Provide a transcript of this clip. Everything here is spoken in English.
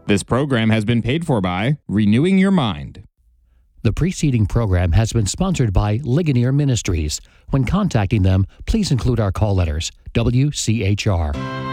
This program has been paid for by Renewing Your Mind. The preceding program has been sponsored by Ligonier Ministries. When contacting them, please include our call letters, WCHR.